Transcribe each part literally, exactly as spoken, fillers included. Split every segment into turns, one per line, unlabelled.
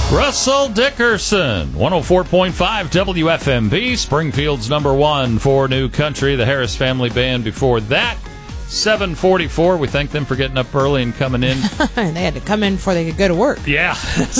Russell Dickerson, one oh four point five W F M B, Springfield's number one for New Country. The Harris Family Band before that, seven forty-four. We thank them for getting up early and coming in.
They had to come in before they could go to work.
Yeah.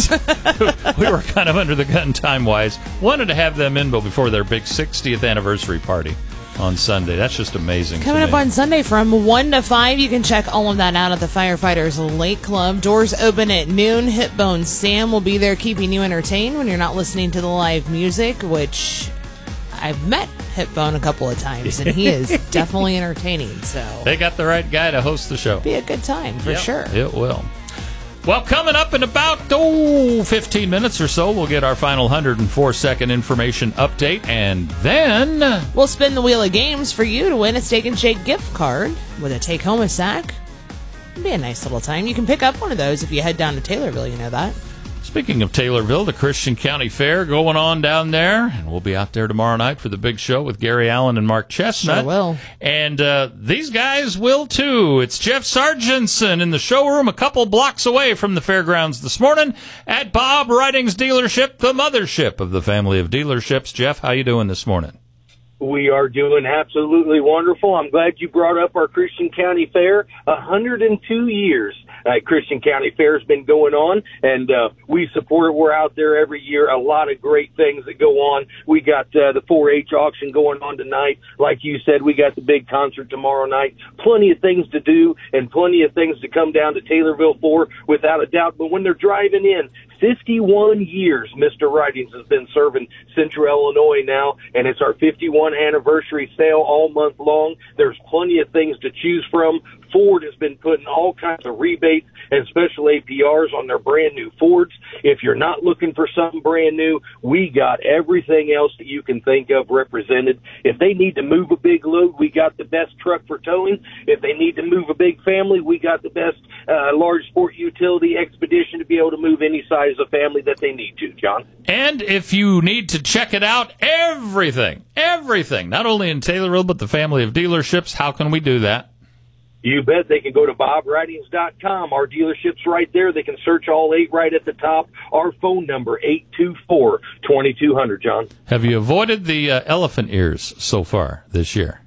We were kind of under the gun time-wise. Wanted to have them in before their big sixtieth anniversary party on Sunday. That's just amazing.
Coming up on Sunday from one to five. You can check all of that out at the Firefighters Lake Club. Doors open at noon. Hitbone Sam will be there keeping you entertained when you're not listening to the live music, which I've met Hitbone a couple of times, and he is definitely entertaining. So
they got the right guy to host the show.
Be a good time, for
yep,
sure.
It will. Well, coming up in about, oh, fifteen minutes or so, we'll get our final one hundred four second information update, and then
we'll spin the wheel of games for you to win a Steak and Shake gift card with a take-home a sack. It'll be a nice little time. You can pick up one of those if you head down to Taylorville, you know that.
Speaking of Taylorville, the Christian County Fair going on down there, and we'll be out there tomorrow night for the big show with Gary Allen and Mark Chestnut.
Sure will.
And uh, these guys will too. It's Jeff Sargentson in the showroom a couple blocks away from the fairgrounds this morning at Bob Ridings Dealership, the mothership of the family of dealerships. Jeff, how you doing this morning?
We are doing absolutely wonderful. I'm glad you brought up our Christian County Fair. one hundred two years uh, Christian County Fair has been going on, and uh, we support it. We're out there every year. A lot of great things that go on. We got uh, the four H auction going on tonight. Like you said, we got the big concert tomorrow night. Plenty of things to do and plenty of things to come down to Taylorville for, without a doubt. But when they're driving in, fifty-one years Mister Ridings has been serving Central Illinois now, and it's our fifty-one anniversary sale all month long. There's plenty of things to choose from. Ford has been putting all kinds of rebates and special A P Rs on their brand new Fords. If you're not looking for something brand new, we got everything else that you can think of represented. If they need to move a big load, we got the best truck for towing. If they need to move a big family, we got the best uh, large sport utility expedition to be able to move any size of family that they need to, John.
And if you need to check it out, everything, everything, not only in Taylorville, but the family of dealerships, how can we do that?
You bet. They can go to bob ridings dot com. Our dealership's right there. They can search all eight right at the top. Our phone number, eight two four, two two zero zero, John.
Have you avoided the uh, elephant ears so far this year?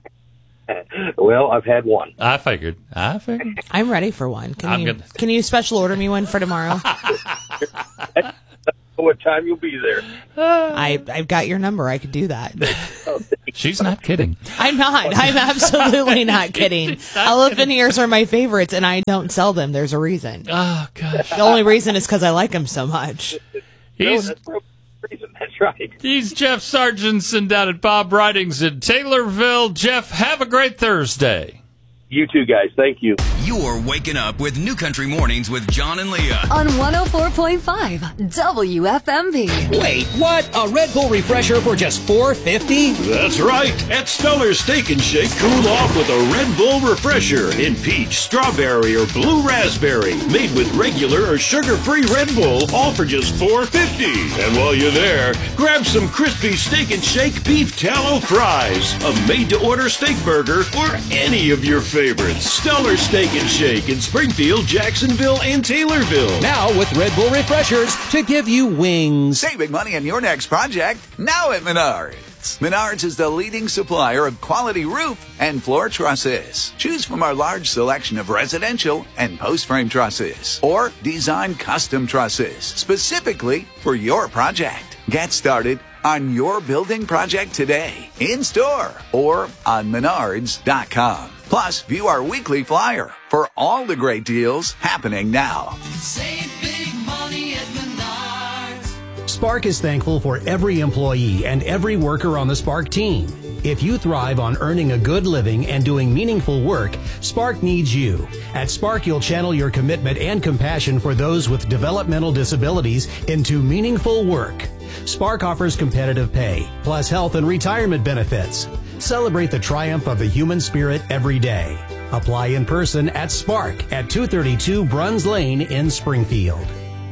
Well, I've had one.
I figured. I figured.
I'm ready for one. Can
I'm
you
gonna...
can you special order me one for tomorrow?
What time you'll be there?
I, I've got your number. I could do that.
She's not kidding.
I'm not. I'm absolutely not kidding. Not Elephant kidding. Ears are my favorites, and I don't sell them. There's a reason.
Oh, gosh.
The only reason is because I like them so much.
He's,
no, that's the reason. That's right.
He's Jeff Sargentson down at Bob Ridings in Taylorville. Jeff, have a great Thursday.
You too, guys. Thank you.
You're waking up with New Country Mornings with John and Leah
on one oh four point five W F M B.
Wait, what? A Red Bull refresher for just four fifty?
That's right. At Stellar Steak and Shake, cool off with a Red Bull refresher in peach, strawberry, or blue raspberry, made with regular or sugar-free Red Bull, all for just four fifty. And while you're there, grab some crispy Steak and Shake beef tallow fries, a made-to-order steak burger, or any of your favorites. Stellar Steak and Shake in Springfield, Jacksonville, and Taylorville.
Now with Red Bull refreshers to give you wings.
Saving money on your next project, now at Menards. Menards is the leading supplier of quality roof and floor trusses. Choose from our large selection of residential and post-frame trusses, or design custom trusses specifically for your project. Get started on your building project today, in store or on menards dot com. Plus, view our weekly flyer for all the great deals happening now.
Save big money at Menards.
Spark is thankful for every employee and every worker on the Spark team. If you thrive on earning a good living and doing meaningful work, Spark needs you. At Spark, you'll channel your commitment and compassion for those with developmental disabilities into meaningful work. Spark offers competitive pay, plus health and retirement benefits. Celebrate the triumph of the human spirit every day. Apply in person at Spark at two thirty-two Bruns Lane in Springfield.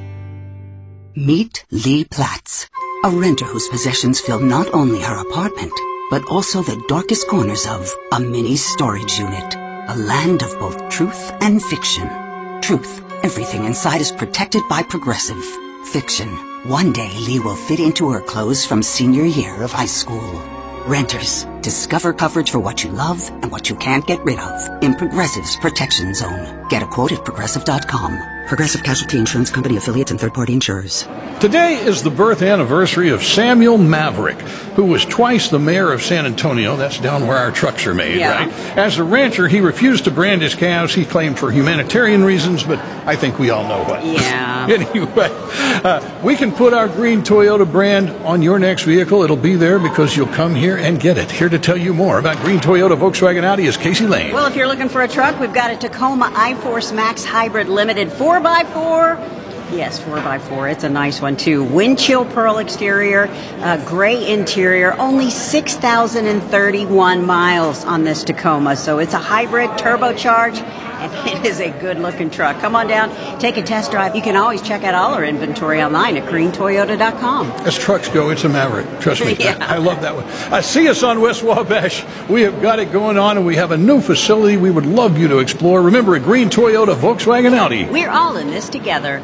Meet Lee Platz, a renter whose possessions fill not only her apartment, but also the darkest corners of a mini storage unit. A land of both truth and fiction. Truth, everything inside is protected by Progressive. Fiction, One day, Lee will fit into her clothes from senior year of high school. Renters, discover coverage for what you love and what you can't get rid of in Progressive's Protection Zone. Get a quote at progressive dot com. Progressive Casualty Insurance Company affiliates and third-party insurers.
Today is the birth anniversary of Samuel Maverick, who was twice the mayor of San Antonio. That's down where our trucks are made,
Yeah.
right? As a rancher, he refused to brand his cows. He claimed for humanitarian reasons, but I think we all know what.
Yeah.
Anyway, uh, we can put our green Toyota brand on your next vehicle. It'll be there because you'll come here and get it. Here to tell you more about green Toyota, Volkswagen, Audi is Casey Lane.
Well, if you're looking for a truck, we've got a Tacoma iForce Max Hybrid Limited four by four. Yes, four by four. It's a nice one, too. Wind chill pearl exterior, uh, gray interior, only six thousand thirty-one miles on this Tacoma. So it's a hybrid turbocharged, and it is a good-looking truck. Come on down, take a test drive. You can always check out all our inventory online at green toyota dot com.
As trucks go, it's a Maverick. Trust me.
Yeah.
I love that one. Uh, see us on West Wabash. We have got it going on, and we have a new facility we would love you to explore. Remember, at Green Toyota, Volkswagen, Audi.
We're all in this together.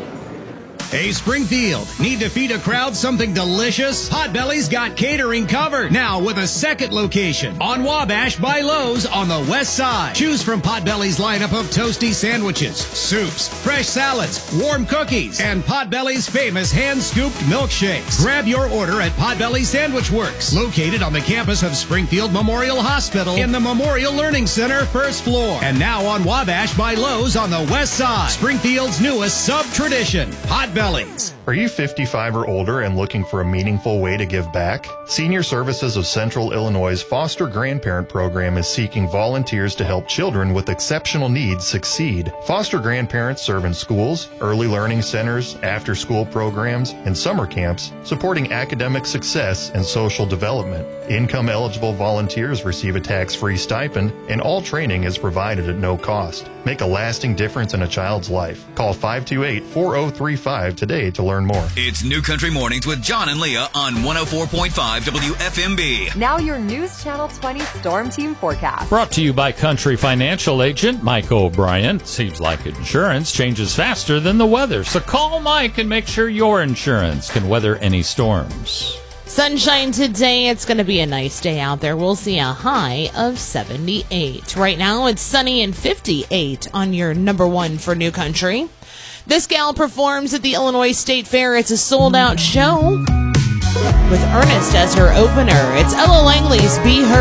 Hey, Springfield, need to feed a crowd something delicious? Potbelly's got catering covered. Now with a second location on Wabash by Lowe's on the west side. Choose from Potbelly's lineup of toasty sandwiches, soups, fresh salads, warm cookies, and Potbelly's famous hand-scooped milkshakes. Grab your order at Potbelly Sandwich Works, located on the campus of Springfield Memorial Hospital in the Memorial Learning Center, first floor. And now on Wabash by Lowe's on the west side. Springfield's newest sub-tradition, Potbelly.
Are you fifty-five or older and looking for a meaningful way to give back? Senior Services of Central Illinois' Foster Grandparent Program is seeking volunteers to help children with exceptional needs succeed. Foster grandparents serve in schools, early learning centers, after-school programs, and summer camps, supporting academic success and social development. Income-eligible volunteers receive a tax-free stipend, and all training is provided at no cost. Make a lasting difference in a child's life. Call five two eight, four oh three five today to learn more.
It's New Country Mornings with John and Leah on one oh four point five W F M B.
Now your News Channel twenty Storm Team forecast.
Brought to you by Country Financial Agent Mike O'Brien. Seems like insurance changes faster than the weather, so call Mike and make sure your insurance can weather any storms.
Sunshine today. It's going to be a nice day out there. We'll see a high of seventy-eight. Right now, it's sunny and fifty-eight on your number one for New Country. This gal performs at the Illinois State Fair. It's a sold-out show with Ernest as her opener. It's Ella Langley's Be Her